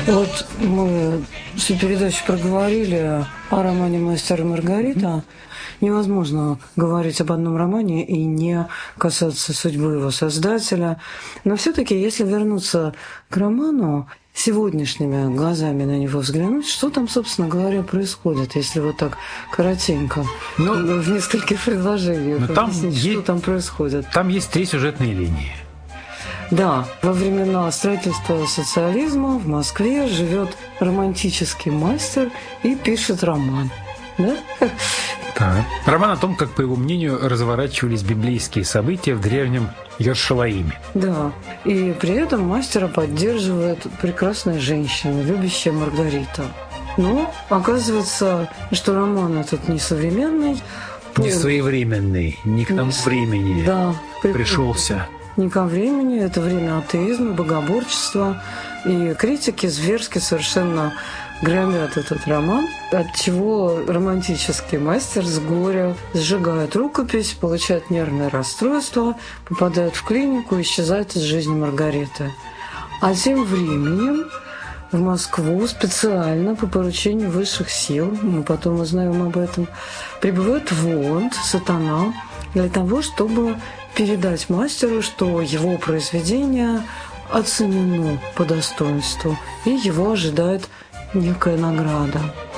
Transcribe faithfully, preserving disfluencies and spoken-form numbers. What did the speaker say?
Вот мы всю передачу проговорили о романе «Мастер и Маргарита». Невозможно говорить об одном романе и не касаться судьбы его создателя. Но все-таки, если вернуться к роману, сегодняшними глазами на него взглянуть, что там, собственно говоря, происходит, если вот так коротенько, ну, в нескольких предложениях там объяснить, есть, что там происходит. Там есть три сюжетные линии. Да, во времена строительства социализма в Москве живет романтический мастер и пишет роман. Да? Да. Роман о том, как, по его мнению, разворачивались библейские события в древнем Йерушалаиме. Да, и при этом мастера поддерживает прекрасная женщина, любящая Маргарита. Но оказывается, что роман этот не современный. Не своевременный, не к тому времени да, пришелся. Не ко времени, это время атеизма, богоборчества. И критики зверски совершенно громят этот роман, отчего романтический мастер с горя сжигает рукопись, получает нервное расстройство, попадает в клинику, исчезает из жизни Маргариты. А тем временем в Москву специально по поручению высших сил, мы потом узнаем об этом, прибывает Воланд, сатана, для того, чтобы передать мастеру, что его произведение оценено по достоинству, и его ожидает некая награда.